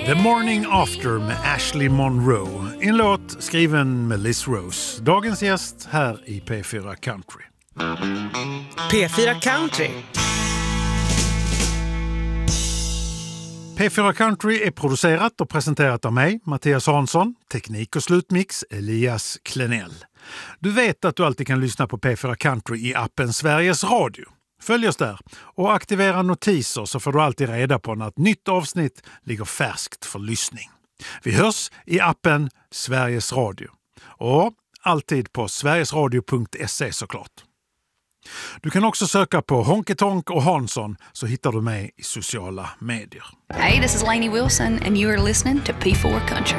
The Morning After med Ashley Monroe. En låt skriven med Liz Rose. Dagens gäst här i P4 Country. P4 Country. P4 Country är producerat och presenterat av mig, Mattias Hansson. Teknik och slutmix, Elias Klenell. Du vet att du alltid kan lyssna på P4 Country i appen Sveriges Radio. Följ oss där och aktivera notiser så får du alltid reda på när ett nytt avsnitt ligger färskt för lyssning. Vi hörs i appen Sveriges Radio och alltid på sverigesradio.se såklart. Du kan också söka på Honky Tonk och Hansson så hittar du mig i sociala medier. Hey, this is Lainey Wilson and you are listening to P4 Country.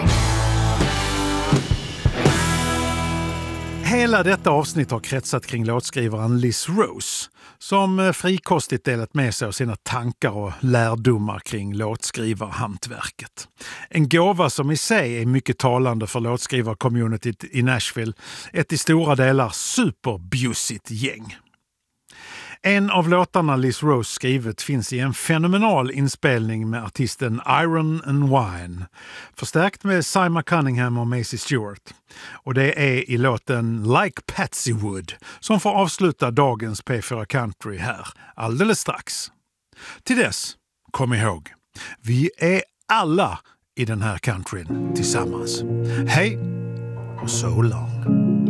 Hela detta avsnitt har kretsat kring låtskrivaren Liz Rose som frikostigt delat med sig av sina tankar och lärdomar kring låtskrivarhantverket. En gåva som i sig är mycket talande för låtskrivarcommunityt i Nashville, ett i stora delar superbjussigt gäng. En av låtarna Liz Rose skrivit finns i en fenomenal inspelning med artisten Iron and Wine, förstärkt med Simon Cunningham och Macy Stewart. Och det är i låten Like Patsy Wood som får avsluta dagens P4 Country här alldeles strax. Till dess, kom ihåg, vi är alla i den här countryn tillsammans. Hej och so long!